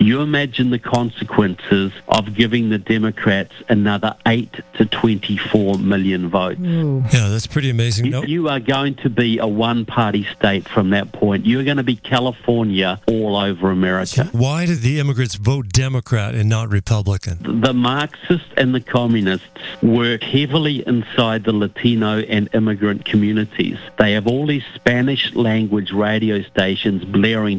You imagine the consequences of giving the Democrats another 8 to 24 million votes. Yeah, that's pretty amazing. You are going to be a one-party state from that point. You're going to be California all over America. So why did the immigrants vote Democrat and not Republican? The Marxists and the communists work heavily inside the Latino and immigrant communities. They have all these Spanish language radio stations blaring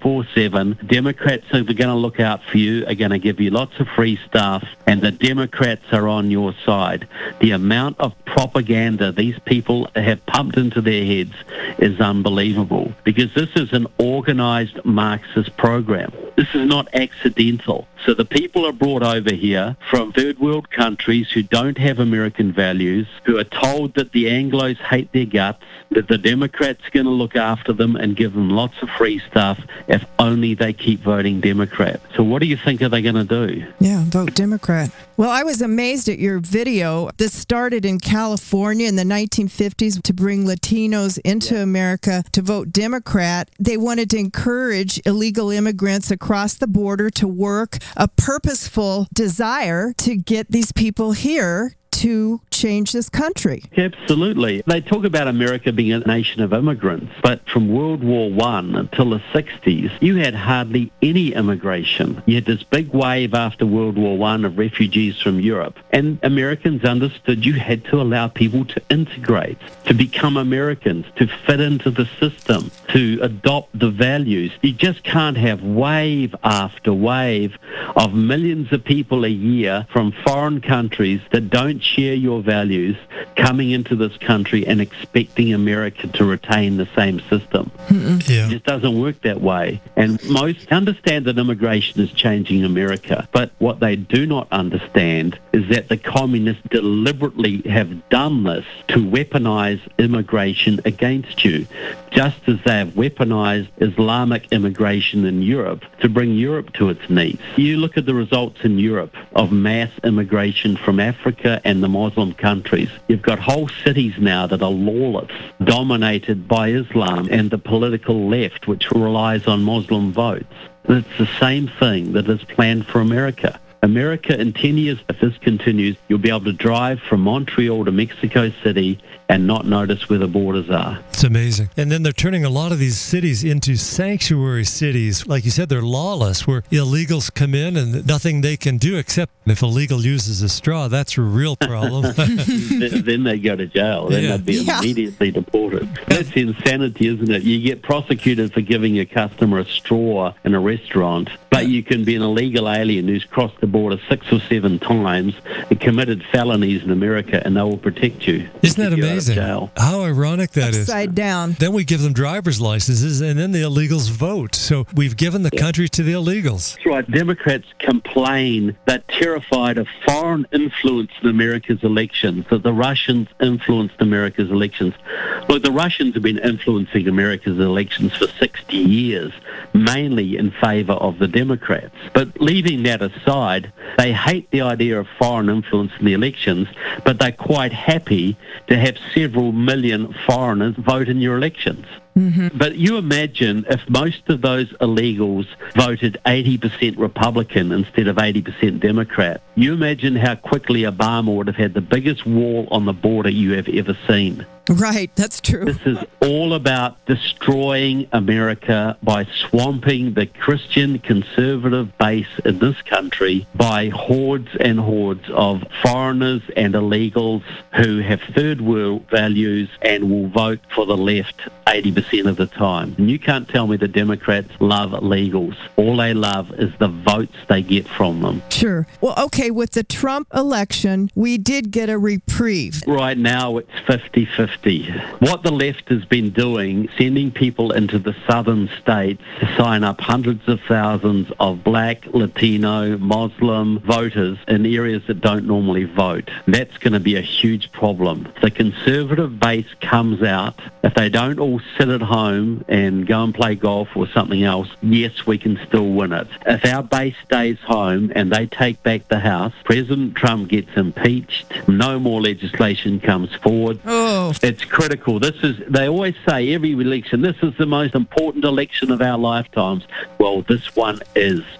24/7. Democrats are going to look out for you, are going to give you lots of free stuff, and the Democrats are on your side. The amount of propaganda these people have pumped into their heads is unbelievable, because this is an organized Marxist program. This is not accidental. So the people are brought over here from third world countries who don't have American values, who are told that the Anglos hate their guts, that the Democrats are going to look after them and give them lots of free stuff if only they keep voting Democrat. So what do you think are they going to do? Yeah, vote Democrat. Well, I was amazed at your video. This started in California in the 1950s to bring Latinos into America to vote Democrat. They wanted to encourage illegal immigrants across the border to work, a purposeful desire to get these people here to change this country. Absolutely. They talk about America being a nation of immigrants, but from World War I until the 60s, you had hardly any immigration. You had this big wave after World War I of refugees from Europe, and Americans understood you had to allow people to integrate, to become Americans, to fit into the system, to adopt the values. You just can't have wave after wave of millions of people a year from foreign countries that don't share your values coming into this country and expecting America to retain the same system. Yeah. It just doesn't work that way. And most understand that immigration is changing America, but what they do not understand is that the communists deliberately have done this to weaponize immigration against you, just as they have weaponized Islamic immigration in Europe to bring Europe to its knees. You look at the results in Europe of mass immigration from Africa and the Muslim countries. You've got whole cities now that are lawless, dominated by Islam and the political left, which relies on Muslim votes. It's the same thing that is planned for America. America, in 10 years, if this continues, you'll be able to drive from Montreal to Mexico City and not notice where the borders are. It's amazing. And then they're turning a lot of these cities into sanctuary cities. Like you said, they're lawless, where illegals come in and nothing they can do except if a legal uses a straw, that's a real problem. Then they go to jail. Then they'd be immediately deported. That's insanity, isn't it? You get prosecuted for giving a customer a straw in a restaurant, but you can be an illegal alien who's crossed the border 6 or 7 times and committed felonies in America, and they will protect you. Isn't that amazing? How ironic that is. Upside down. Then we give them driver's licenses, and then the illegals vote. So we've given the country to the illegals. That's right. Democrats complain they're terrified of foreign influence in America's elections, that the Russians influenced America's elections. Look, the Russians have been influencing America's elections for 60 years, mainly in favor of the Democrats. But leaving that aside, they hate the idea of foreign influence in the elections, but they're quite happy to have several million foreigners vote in your elections. But you imagine if most of those illegals voted 80% Republican instead of 80% Democrat. You imagine how quickly Obama would have had the biggest wall on the border you have ever seen. Right, that's true. This is all about destroying America by swamping the Christian conservative base in this country by hordes and hordes of foreigners and illegals who have third world values and will vote for the left 80% of the time. And you can't tell me the Democrats love illegals. All they love is the votes they get from them. Sure. Well, okay, with the Trump election, we did get a reprieve. Right now it's 50-50. What the left has been doing, sending people into the southern states to sign up hundreds of thousands of black, Latino, Muslim voters in areas that don't normally vote. That's going to be a huge problem. The conservative base comes out. If they don't all sit at home and go and play golf or something else, yes, we can still win it. If our base stays home and they take back the House, President Trump gets impeached, no more legislation comes forward. It's critical. They always say every election, this is the most important election of our lifetimes. Well, this one is.